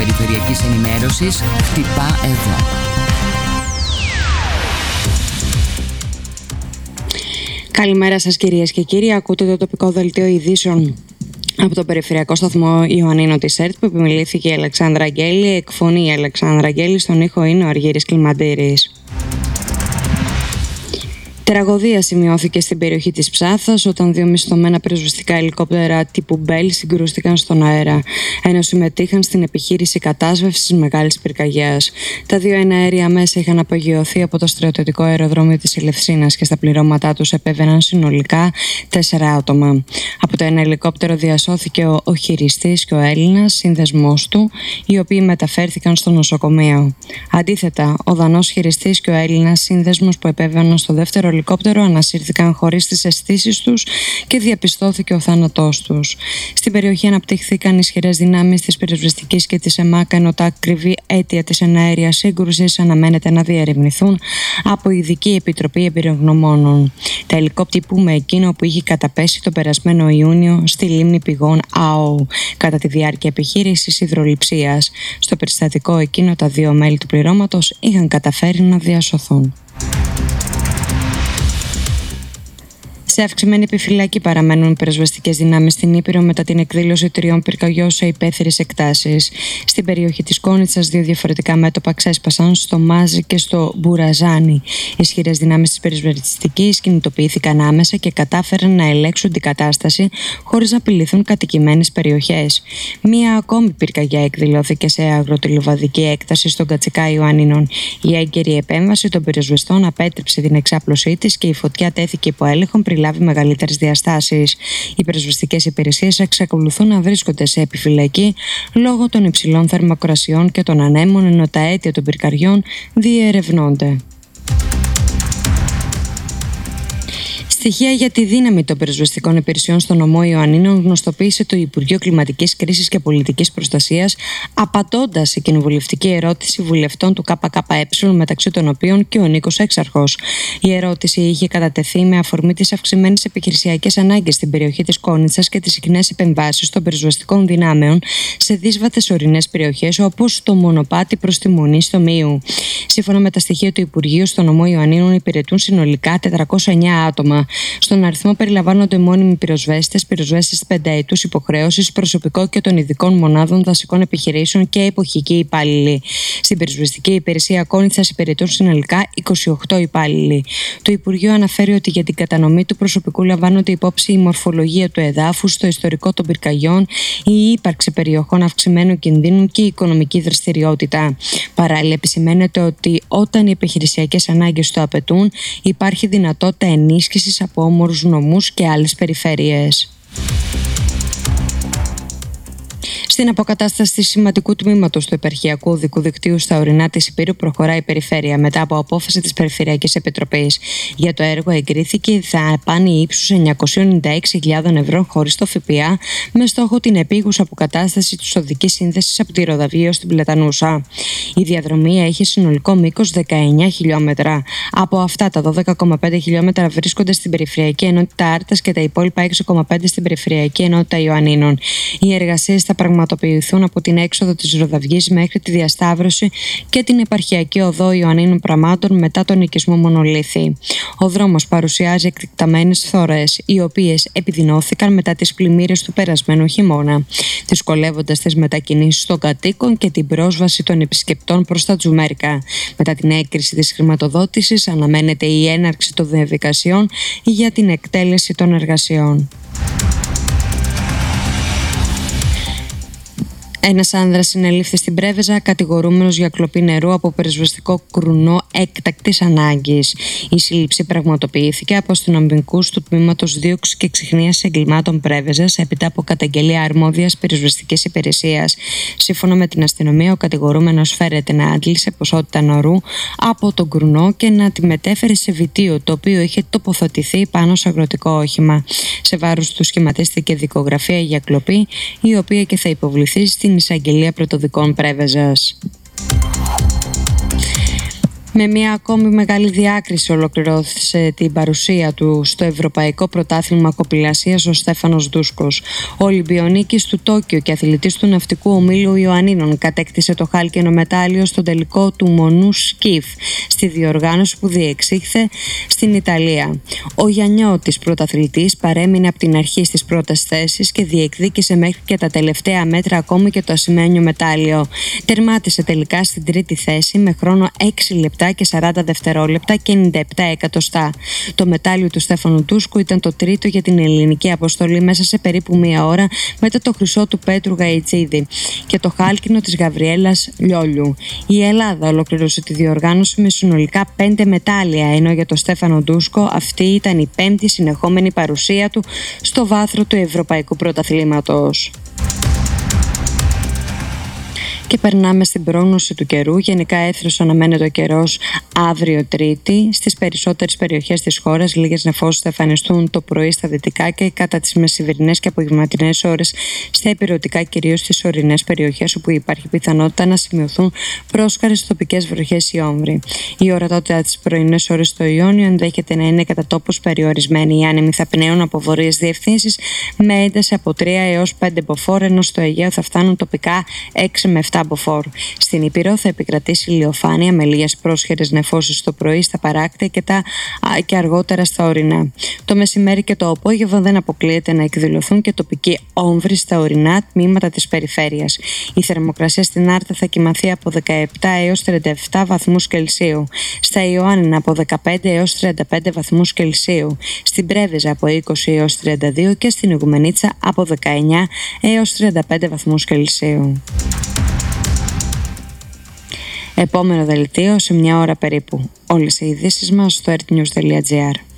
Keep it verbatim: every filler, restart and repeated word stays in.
περιφερειακής ενημέρωσης χτυπά εδώ. Καλημέρα σας κυρίες και κύριοι, ακούτε το τοπικό δελτίο ειδήσεων από το περιφερειακό σταθμό Ιωαννίνο της ΕΡΤ που επιμελήθηκε η Αλεξάνδρα Αγγέλη. Εκφωνεί η Αλεξάνδρα Αγγέλη, στον ήχο είναι ο Αργύρης Κλιμαντήρης. Τραγωδία σημειώθηκε στην περιοχή της Ψάθας όταν δύο μισθωμένα πυροσβεστικά ελικόπτερα τύπου Μπέλ συγκρούστηκαν στον αέρα, ενώ συμμετείχαν στην επιχείρηση κατάσβευσης μεγάλης πυρκαγιάς. Τα δύο εναέρια μέσα είχαν απογειωθεί από το στρατιωτικό αεροδρόμιο της Ελευσίνας και στα πληρώματά τους επέβαιναν συνολικά τέσσερα άτομα. Από το ένα ελικόπτερο διασώθηκε ο, ο χειριστής και ο Έλληνας σύνδεσμός του, οι οποίοι μεταφέρθηκαν στο νοσοκομείο. Αντίθετα, ο Δανός χειριστής και ο Έλληνας σύνδεσμος που επέβαιναν στο δεύτερο ελικόπτερο ανασύρθηκαν χωρίς τις αισθήσεις τους και διαπιστώθηκε ο θάνατός τους. Στην περιοχή αναπτύχθηκαν ισχυρές δυνάμεις της πυροσβεστικής και της ΕΜΑΚ, ενώ τα ακριβή αίτια της εναέριας σύγκρουσης αναμένεται να διερευνηθούν από ειδική επιτροπή εμπειρογνωμόνων. Τα ελικόπτερα που με εκείνο που είχε καταπέσει το περασμένο Ιούνιο στη λίμνη πηγών ΑΟ κατά τη διάρκεια επιχείρησης υδρολειψίας. Στο περιστατικό εκείνο τα δύο μέλη του πληρώματος είχαν καταφέρει να διασωθούν. Σε αυξημένη επιφυλακή παραμένουν οι πυροσβεστικές δυνάμεις στην Ήπειρο μετά την εκδήλωση τριών πυρκαγιών σε υπαίθριες εκτάσεις. Στην περιοχή της Κόνιτσας, δύο διαφορετικά μέτωπα ξέσπασαν στο Μάζι και στο Μπουραζάνι. Ισχυρές δυνάμεις της πυροσβεστικής κινητοποιήθηκαν άμεσα και κατάφεραν να ελέγξουν την κατάσταση χωρίς να απειληθούν κατοικημένες περιοχές. Μία ακόμη πυρκαγιά εκδηλώθηκε σε αγροτηλοβαδική έκταση στον Κατσικά Ιωαννίνων. Η έγκαιρη επέμβαση των πυροσβεστών απέτρεψε την εξάπλωσή της και η φωτιά τέθηκε υπό έλεγχο πριν λάβει μεγαλύτερες διαστάσεις. Οι πυροσβεστικές υπηρεσίες εξακολουθούν να βρίσκονται σε επιφυλακή λόγω των υψηλών θερμοκρασιών και των ανέμων, ενώ τα αίτια των πυρκαγιών διερευνώνται. Στοιχεία για τη δύναμη των πυροσβεστικών υπηρεσιών στον νομό Ιωαννίνων γνωστοποίησε το Υπουργείο Κλιματικής Κρίσης και Πολιτικής Προστασίας, απαντώντας σε κοινοβουλευτική ερώτηση βουλευτών του ΚΚΕ, μεταξύ των οποίων και ο Νίκος Έξαρχος. Η ερώτηση είχε κατατεθεί με αφορμή τις αυξημένες επιχειρησιακές ανάγκες στην περιοχή της Κόνιτσας και τις συχνές επεμβάσεις των πυροσβεστικών δυνάμεων σε δύσβατες ορεινές περιοχές όπως το μονοπάτι προς τη Μονή στο Μείου. Σύμφωνα με τα στοιχεία του Υπουργείου, στον νομό Ιωαννίνων υπηρετούν συνολικά τετρακόσια εννέα άτομα. Στον αριθμό περιλαμβάνονται μόνιμοι πυροσβέστες, πυροσβέστες πενταετούς υποχρέωσης, προσωπικό και των ειδικών μονάδων δασικών επιχειρήσεων και εποχικοί υπάλληλοι. Στην πυροσβεστική υπηρεσία Κόνιτσας υπηρετούν συνολικά είκοσι οκτώ υπάλληλοι. Το Υπουργείο αναφέρει ότι για την κατανομή του προσωπικού λαμβάνονται υπόψη η μορφολογία του εδάφους, το ιστορικό των πυρκαγιών, η ύπαρξη περιοχών αυξημένου κινδύνου και η οικονομική δραστηριότητα. Παράλληλα, επισημαίνεται ότι όταν οι επιχειρησιακές ανάγκες το απαιτούν, υπάρχει δυνατότητα ενίσχυσης από όμορους νομούς και άλλες περιφέρειες. Στην αποκατάσταση σημαντικού τμήματος του επαρχιακού οδικού δικτύου στα ορεινά της Υπήρου προχωράει η περιφέρεια μετά από απόφαση της Περιφερειακής Επιτροπής. Για το έργο εγκρίθηκε η δαπάνη ύψους εννιακόσιες ενενήντα έξι χιλιάδες ευρώ χωρίς το ΦΠΑ, με στόχο την επίγουσα αποκατάσταση της οδικής σύνδεσης από τη Ροδαβία ως την Πλατανούσα. Η διαδρομή έχει συνολικό μήκος δεκαεννέα χιλιόμετρα. Από αυτά, τα δώδεκα κόμμα πέντε χιλιόμετρα βρίσκονται στην Περιφερειακή Ενότητα Άρτας και τα υπόλοιπα έξι κόμμα πέντε στην Περιφερειακή Ενότητα Ιωαννίνων. Οι εργασίες θα πραγματοποιηθούν από την έξοδο της Ροδαυγής μέχρι τη διασταύρωση και την επαρχιακή οδό Ιωαννίνων Πραμάτων μετά τον οικισμό Μονολίθη. Ο δρόμος παρουσιάζει εκτεταμένες φθορές, οι οποίες επιδεινώθηκαν μετά τις πλημμύρες του περασμένου χειμώνα, δυσκολεύοντας τις μετακινήσεις των κατοίκων και την πρόσβαση των επισκεπτών προς τα Τζουμέρκα. Μετά την έγκριση της χρηματοδότησης, αναμένεται η έναρξη των διαδικασιών για την εκτέλεση των εργασιών. Ένας άνδρας συνελήφθη στην Πρέβεζα κατηγορούμενος για κλοπή νερού από πυροσβεστικό κρουνό έκτακτης ανάγκης. Η σύλληψη πραγματοποιήθηκε από αστυνομικούς του τμήματος δίωξης και εξυχνίας εγκλημάτων Πρέβεζας έπειτα από καταγγελία αρμόδιας πυροσβεστικής υπηρεσίας. Σύμφωνα με την αστυνομία, ο κατηγορούμενος φέρεται να άντλησε ποσότητα νερού από τον κρουνό και να τη μετέφερε σε βιτίο, το οποίο είχε τοποθετηθεί πάνω σε αγροτικό όχημα. Σε βάρος του σχηματίστηκε δικογραφία για κλοπή, η οποία και θα υποβληθεί στην εισαγγελία πρωτοδικών Πρέβεζας. Με μια ακόμη μεγάλη διάκριση ολοκληρώθηκε την παρουσία του στο Ευρωπαϊκό Πρωτάθλημα Κοπηλασίας ο Στέφανος Ντούσκος. Ο Ολυμπιονίκης του Τόκιο και αθλητής του ναυτικού ομίλου Ιωαννίνων κατέκτησε το χάλκινο μετάλλιο στον τελικό του Μονού Σκιφ στη διοργάνωση που διεξήχθε στην Ιταλία. Ο Γιαννιώτης πρωταθλητής παρέμεινε από την αρχή στις πρώτες θέσεις και διεκδίκησε μέχρι και τα τελευταία μέτρα ακόμη και το ασημένιο μετάλλιο. Τερμάτισε τελικά στην τρίτη θέση με χρόνο έξι λεπτά και σαράντα δευτερόλεπτα και ενενήντα επτά εκατοστά. Το μετάλλιο του Στέφανου Ντούσκου ήταν το τρίτο για την ελληνική αποστολή μέσα σε περίπου μία ώρα μετά το χρυσό του Πέτρου Γαϊτσίδη και το χάλκινο της Γαβριέλας Λιόλιου. Η Ελλάδα ολοκλήρωσε τη διοργάνωση με συνολικά πέντε μετάλλια, ενώ για τον Στέφανο Ντούσκο αυτή ήταν η πέμπτη συνεχόμενη παρουσία του στο βάθρο του Ευρωπαϊκού Πρωταθλήματος. Και περνάμε στην πρόγνωση του καιρού. Γενικά έθρος αναμένεται ο καιρός αύριο Τρίτη. Στις περισσότερες περιοχές της χώρας λίγες νεφώσεις θα εμφανιστούν το πρωί στα δυτικά και κατά τις μεσημερινές και απογευματινές ώρες στα ηπειρωτικά, κυρίως στις ορεινές περιοχές όπου υπάρχει πιθανότητα να σημειωθούν πρόσκαρες τοπικές βροχές ή όμβροι. Η ορατότητα τις πρωινές ώρες στο Ιόνιο ενδέχεται να είναι κατά τόπους περιορισμένη. Οι άνεμοι θα πνέουν από βορείες διευθύνσεις με ένταση από τρία έως πέντε μποφόρ, ενώ στο Αιγαίο θα φτάνουν τοπικά έξι με επτά μποφόρ. Στην Ήπειρο θα επικρατήσει ηλιοφάνεια με λίγες πρόσχερες νεφώσεις το πρωί στα παράκτια και, τα, και αργότερα στα ορεινά. Το μεσημέρι και το απόγευμα δεν αποκλείεται να εκδηλωθούν και τοπικοί όμβροι στα ορεινά τμήματα της περιφέρειας. Η θερμοκρασία στην Άρτα θα κυμανθεί από δεκαεπτά έως τριάντα επτά βαθμούς Κελσίου. Στα Ιωάννινα από δεκαπέντε έως τριάντα πέντε βαθμούς Κελσίου. Στην Πρέβεζα από είκοσι έως τριάντα δύο και στην Ιγουμενίτσα από δεκαεννιά έως τριάντα πέντε βαθμούς Κελσίου. Επόμενο δελτίο σε μια ώρα περίπου. Όλες οι ειδήσεις μας στο earthnews τελεία gr.